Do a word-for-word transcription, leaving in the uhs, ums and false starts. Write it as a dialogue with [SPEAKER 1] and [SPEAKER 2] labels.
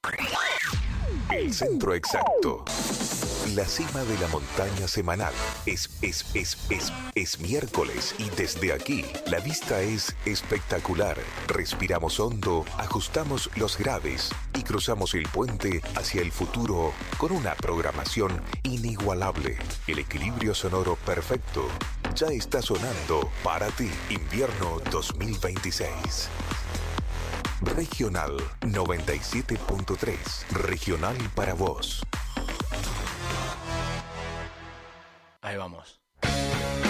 [SPEAKER 1] El centro exacto. La cima de la montaña semanal. Es, es, es, es, es miércoles y desde aquí la vista es espectacular. Respiramos hondo, ajustamos los graves y cruzamos el puente hacia el futuro con una programación inigualable. El equilibrio sonoro perfecto. Ya está sonando para ti. Invierno dos mil veintiséis. Regional noventa y siete punto tres. Regional para vos.
[SPEAKER 2] Ahí vamos.